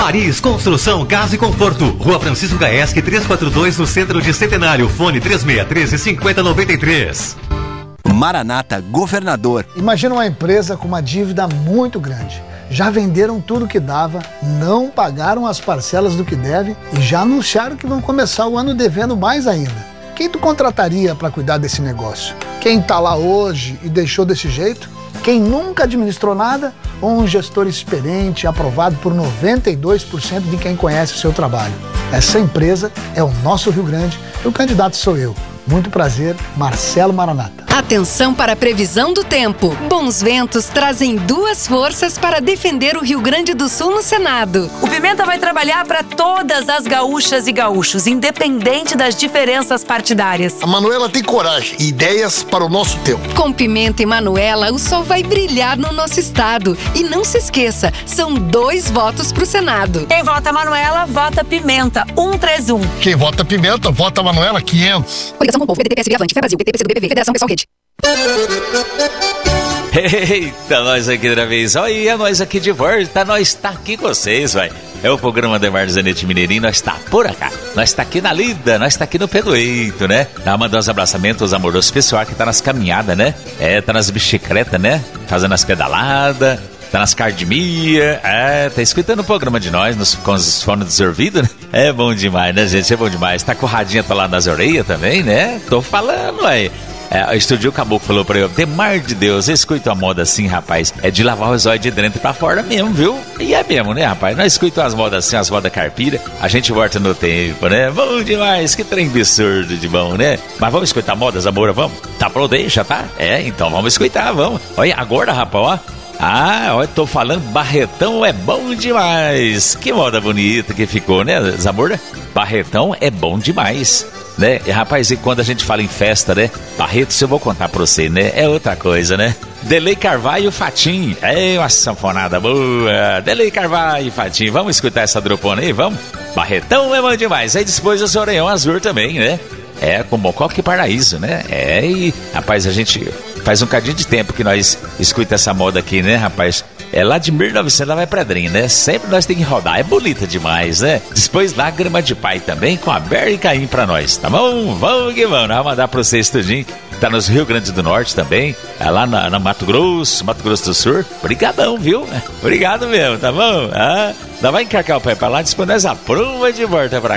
Paris Construção, Casa e Conforto. Rua Francisco Gaeschi, 342, no centro de Centenário. Fone 3613-5093. Maranata Governador. Imagina uma empresa com uma dívida muito grande. Já venderam tudo que dava, não pagaram as parcelas do que deve e já anunciaram que vão começar o ano devendo mais ainda. Quem tu contrataria para cuidar desse negócio? Quem está lá hoje e deixou desse jeito? Quem nunca administrou nada? Ou um gestor experiente, aprovado por 92% de quem conhece o seu trabalho? Essa empresa é o Nosso Rio Grande e o candidato sou eu. Muito prazer, Marcelo Maranata. Atenção para a previsão do tempo. Bons ventos trazem duas forças para defender o Rio Grande do Sul no Senado. O Pimenta vai trabalhar para todas as gaúchas e gaúchos, independente das diferenças partidárias. A Manuela tem coragem e ideias para o nosso tempo. Com Pimenta e Manuela, o sol vai brilhar no nosso estado. E não se esqueça, são 2 votos para o Senado. Quem vota Manuela, vota Pimenta, 131. Quem vota Pimenta, vota Manuela, 500. Coligação com o povo, PDT, PSB, Avante, Fé Brasil, PT, PCdoB, PV, Federação Pessoal Rede. Eita, nós aqui outra vez. Olha, nós aqui de volta. Nós tá aqui com vocês, vai. É o programa Demar Zanetti Mineirinho. Nós tá por acá. Nós tá aqui na lida. Nós tá aqui no pé do eito, né? Tá mandando uns abraçamentos amorosos pessoal que tá nas caminhadas, né? Tá nas bicicletas, né? Fazendo as pedaladas. Tá nas cardemia, tá escutando o programa de nós com os fones de ouvido, né? É bom demais, né, gente? É bom demais. Tá com o radinho atolado nas orelhas também, né? Tô falando aí. O Estúdio Caboclo falou pra eu: Demar de Deus, escuta a moda assim, rapaz. É de lavar os olhos de dentro pra fora mesmo, viu? E é mesmo, né, rapaz? Nós escutamos as modas assim, as modas carpira. A gente volta no tempo, né? Bom demais, que trem absurdo de bom, né? Mas vamos escutar modas, amor, vamos? Tá pronto aí, já tá? Então vamos escutar, vamos. Olha, agora, rapaz, ó. Olha, tô falando, Barretão é bom demais. Que moda bonita que ficou, né, Zamora? Barretão é bom demais, né? E, rapaz, e quando a gente fala em festa, né? Barreto, se eu vou contar pra você, né? É outra coisa, né? Delei Carvalho e Fatim. Uma sanfonada boa. Delei Carvalho e Fatim. Vamos escutar essa dropona aí, vamos? Barretão é bom demais. Aí depois o Soreião Azul também, né? Com Mococa e Paraíso, né? E, rapaz, a gente faz um cadinho de tempo que nós escuta essa moda aqui, né, rapaz? Lá de 1900 ela vai pra Drim, né? Sempre nós tem que rodar, é bonita demais, né? Depois Lágrima de Pai também, com a Berry e Caim pra nós, tá bom? Vamos que vamos, vamos mandar pra vocês tudinho. Tá nos Rio Grande do Norte também, lá na Mato Grosso do Sul. Obrigadão, viu? Obrigado mesmo, tá bom? Ainda vai encarcar o pé pra lá, depois nós aprova de volta pra